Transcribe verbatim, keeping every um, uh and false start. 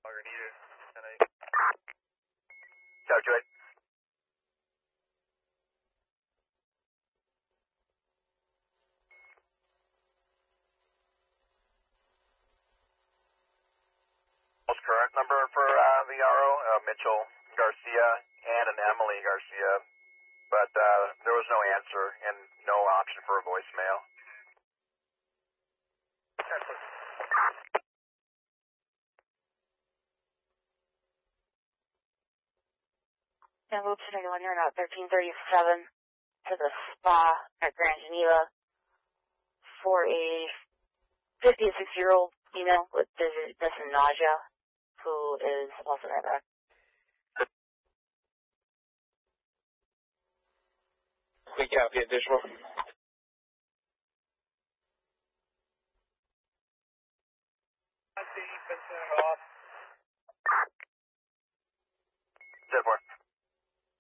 Longer needed. ten eight. Calculate. Most current number for uh, the R O, uh, Mitchell Garcia and an Emily Garcia, but uh, there was no answer and no option for a voicemail. And Loop twenty-one, you're at thirteen thirty-seven to the spa at Grand Geneva for a fifty-six-year-old female with dizziness and nausea who is also right back. We copy additional. I see, off.